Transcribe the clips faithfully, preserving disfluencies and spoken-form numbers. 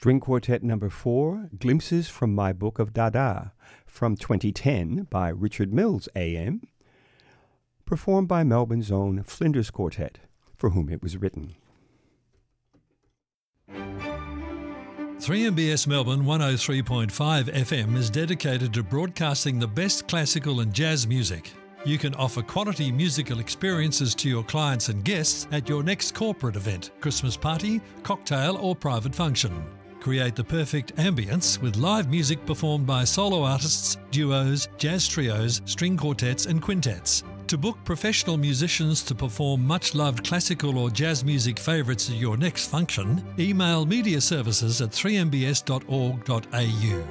String Quartet number four, Glimpses from My Book of Dada, from twenty ten by Richard Mills A M, performed by Melbourne's own Flinders Quartet, for whom it was written. three M B S Melbourne one oh three point five F M is dedicated to broadcasting the best classical and jazz music. You can offer quality musical experiences to your clients and guests at your next corporate event, Christmas party, cocktail or private function. Create the perfect ambience with live music performed by solo artists, duos, jazz trios, string quartets and quintets. To book professional musicians to perform much-loved classical or jazz music favourites at your next function, email media services at three m b s dot org dot a u.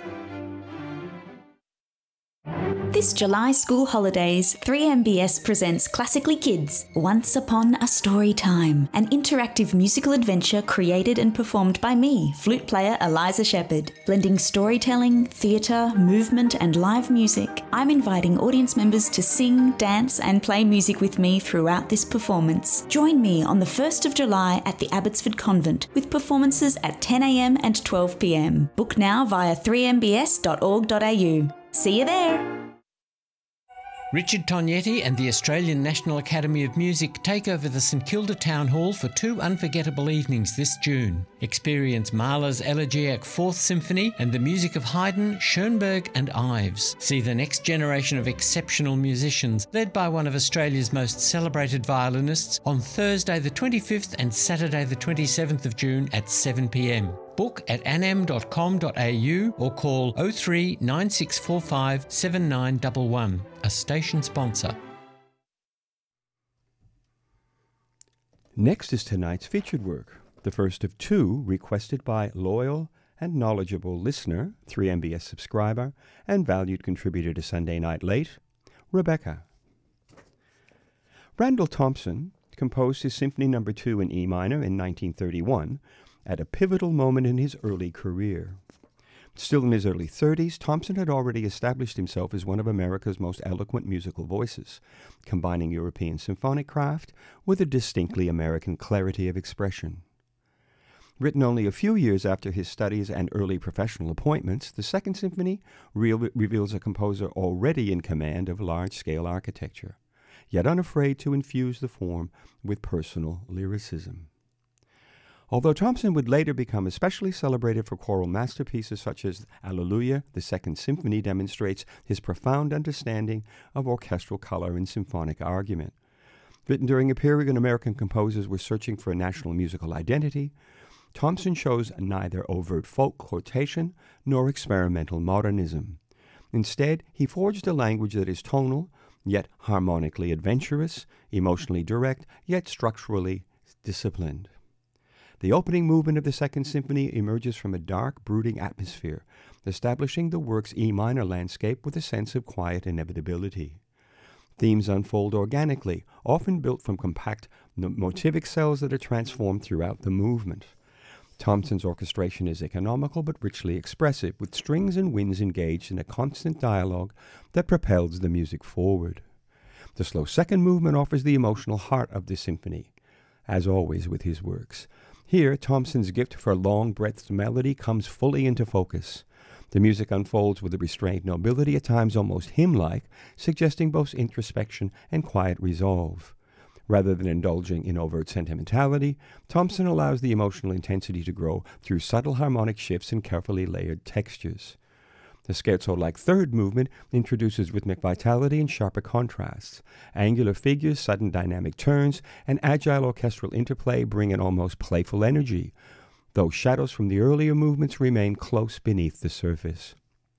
This July school holidays, three M B S presents Classically Kids, Once Upon a Story Time, an interactive musical adventure created and performed by me, flute player Eliza Shepherd. Blending storytelling, theatre, movement and live music, I'm inviting audience members to sing, dance and play music with me throughout this performance. Join me on the first of July at the Abbotsford Convent with performances at ten a m and twelve p m. Book now via three m b s dot org dot a u. See you there! Richard Tognetti and the Australian National Academy of Music take over the St Kilda Town Hall for two unforgettable evenings this June. Experience Mahler's Elegiac Fourth Symphony and the music of Haydn, Schoenberg and Ives. See the next generation of exceptional musicians led by one of Australia's most celebrated violinists on Thursday the twenty-fifth and Saturday the twenty-seventh of June at seven p m. Book at anam dot com dot a u or call oh three nine six four five seven nine one one. A station sponsor. Next is tonight's featured work, the first of two requested by loyal and knowledgeable listener, three M B S subscriber, and valued contributor to Sunday Night Late, Rebecca. Randall Thompson composed his Symphony Number two in E minor in nineteen thirty-one, at a pivotal moment in his early career. Still in his early thirties, Thompson had already established himself as one of America's most eloquent musical voices, combining European symphonic craft with a distinctly American clarity of expression. Written only a few years after his studies and early professional appointments, the Second Symphony re- reveals a composer already in command of large-scale architecture, yet unafraid to infuse the form with personal lyricism. Although Thompson would later become especially celebrated for choral masterpieces such as Alleluia, the Second Symphony demonstrates his profound understanding of orchestral color and symphonic argument. Written during a period when American composers were searching for a national musical identity, Thompson shows neither overt folk quotation nor experimental modernism. Instead, he forged a language that is tonal, yet harmonically adventurous, emotionally direct, yet structurally disciplined. The opening movement of the Second Symphony emerges from a dark, brooding atmosphere, establishing the work's E minor landscape with a sense of quiet inevitability. Themes unfold organically, often built from compact motivic cells that are transformed throughout the movement. Thompson's orchestration is economical but richly expressive, with strings and winds engaged in a constant dialogue that propels the music forward. The slow second movement offers the emotional heart of the symphony, as always with his works. Here, Thompson's gift for long-breathed melody comes fully into focus. The music unfolds with a restrained nobility, at times almost hymn-like, suggesting both introspection and quiet resolve. Rather than indulging in overt sentimentality, Thompson allows the emotional intensity to grow through subtle harmonic shifts and carefully layered textures. The scherzo-like third movement introduces rhythmic vitality and sharper contrasts. Angular figures, sudden dynamic turns, and agile orchestral interplay bring an almost playful energy, though shadows from the earlier movements remain close beneath the surface.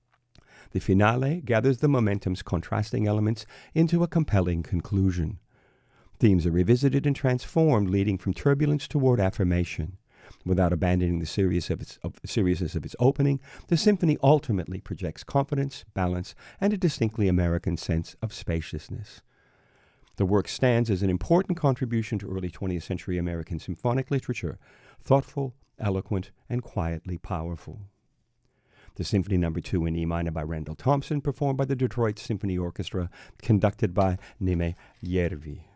The finale gathers the momentum's contrasting elements into a compelling conclusion. Themes are revisited and transformed, leading from turbulence toward affirmation. Without abandoning the serious of its, of, seriousness of its opening, the symphony ultimately projects confidence, balance, and a distinctly American sense of spaciousness. The work stands as an important contribution to early twentieth century American symphonic literature, thoughtful, eloquent, and quietly powerful. The Symphony Number two in E minor by Randall Thompson, performed by the Detroit Symphony Orchestra, conducted by Nime Järvi.